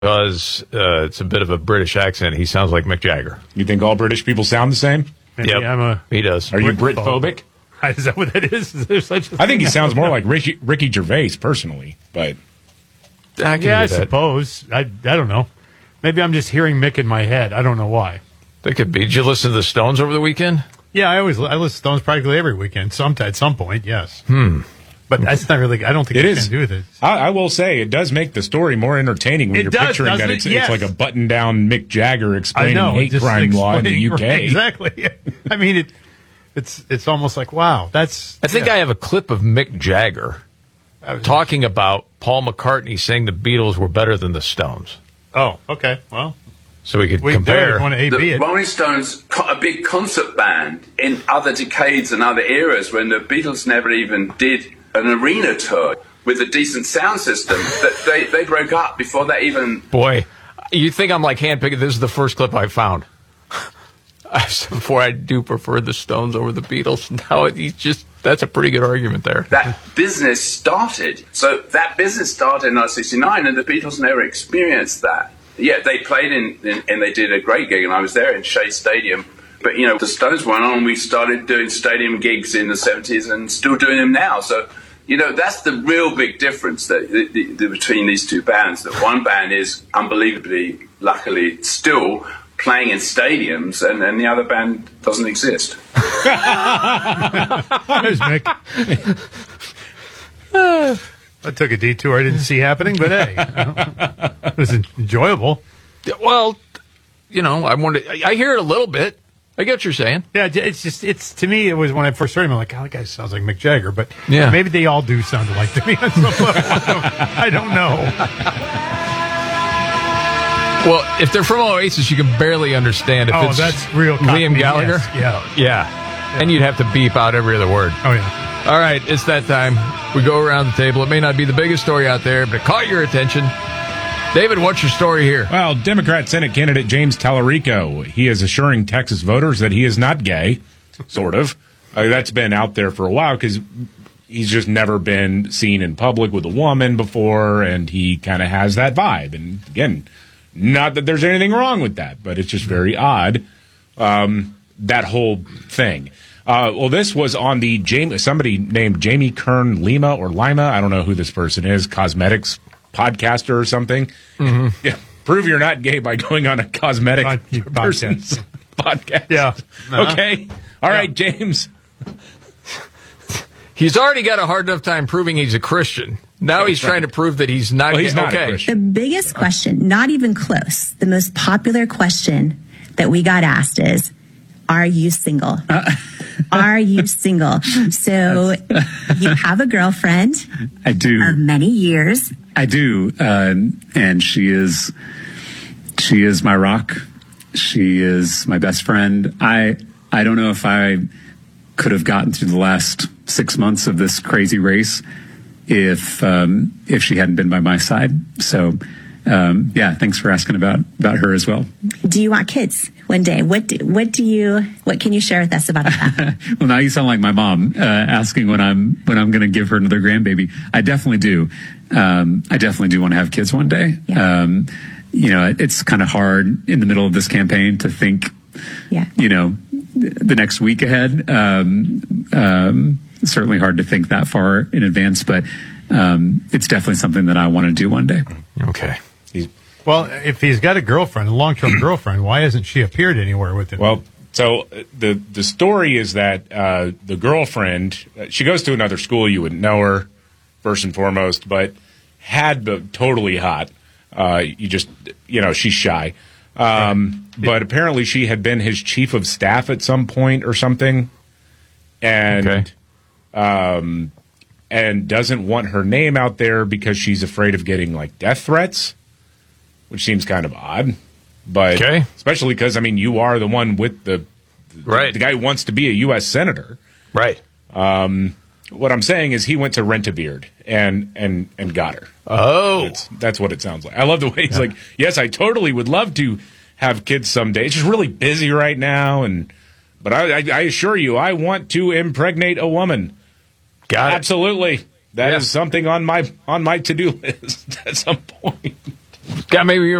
because it's a bit of a British accent. He sounds like Mick Jagger. You think all British people sound the same? Yep, he does. Are you Brit-phobic? Is that what that is? Is there such a I think he thing? sounds more like Ricky Gervais, personally. But I suppose. I don't know. Maybe I'm just hearing Mick in my head. I don't know why. They could be. Did you listen to the Stones over the weekend? Yeah, I listen to Stones practically every weekend. At some point, yes. But that's not really. I don't think it can do this. I will say it does make the story more entertaining when you're picturing that it's like a button-down Mick Jagger explaining hate crime law in the UK. Right, exactly. I mean, it's almost like, wow, that's. I think I have a clip of Mick Jagger talking about Paul McCartney saying the Beatles were better than the Stones. Oh, okay. Well, so we could compare. The Rolling Stones, a big concert band in other decades and other eras when the Beatles never even did an arena tour with a decent sound system, that they broke up before they even... Boy, you think I'm like handpicking? This is the first clip I found. Before, I do prefer the Stones over the Beatles. Now that's a pretty good argument there. That business started. So that business started in 1969, and the Beatles never experienced that. Yeah, they played and they did a great gig, and I was there in Shea Stadium. But, the Stones went on, and we started doing stadium gigs in the 70s and still doing them now. So, that's the real big difference between these two bands. That one band is unbelievably, luckily, still playing in stadiums, and the other band doesn't exist. There's Mick. I took a detour I didn't see happening, but hey, it was enjoyable. Well, I hear it a little bit. I get what you're saying. Yeah, it's to me, it was when I first heard him, I'm like, oh, that guy sounds like Mick Jagger, but maybe they all do sound alike to me on some level. I don't know. Well, if they're from Oasis, you can barely understand if it's that's real Liam Gallagher. Yes. Yeah. And you'd have to beep out every other word. Oh, yeah. All right, it's that time. We go around the table. It may not be the biggest story out there, but it caught your attention. David, what's your story here? Well, Democrat Senate candidate James Tallarico, he is assuring Texas voters that he is not gay, sort of. That's been out there for a while because he's just never been seen in public with a woman before, and he kind of has that vibe. And again, not that there's anything wrong with that, but it's just very odd, that whole thing. Well, this was on the somebody named Jamie Kern Lima. I don't know who this person is, cosmetics podcaster or something. Mm-hmm. Yeah, prove you're not gay by going on a cosmetic person's podcast. Yeah. Okay. All right, James. He's already got a hard enough time proving he's a Christian. Now he's trying to prove that he's not. Well, he's not okay. a Christian. The biggest question, not even close, the most popular question that we got asked is, are you single? Are you single? So you have a girlfriend. I do. Of many years. I do. And she is my rock. She is my best friend. I don't know if I could have gotten through the last 6 months of this crazy race if she hadn't been by my side. So, thanks for asking about her as well. Do you want kids one day? What can you share with us about that? Well, now you sound like my mom, asking when I'm going to give her another grandbaby. I definitely do. I definitely do want to have kids one day. Yeah. It's kind of hard in the middle of this campaign to think, the next week ahead. Certainly hard to think that far in advance, but it's definitely something that I want to do one day. Okay. Well, if he's got a girlfriend, a long-term girlfriend, why hasn't she appeared anywhere with him? Well, so the story is that the girlfriend, she goes to another school. You wouldn't know her, first and foremost, but totally hot. She's shy. But apparently she had been his chief of staff at some point or something. And doesn't want her name out there because she's afraid of getting like death threats, which seems kind of odd. But especially because, you are the one with the guy who wants to be a U.S. senator. Right. What I'm saying is he went to rent a beard and got her. Oh. That's what it sounds like. I love the way he's like, yes, I totally would love to have kids someday. It's just really busy right now. But I assure you, I want to impregnate a woman. Got it. Absolutely. That is something on my to-do list at some point. Maybe